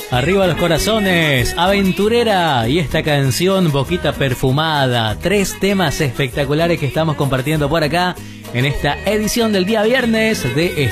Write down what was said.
Arriba los corazones, Aventurera y esta canción Boquita Perfumada. 3 temas espectaculares que estamos compartiendo por acá en esta edición del día viernes de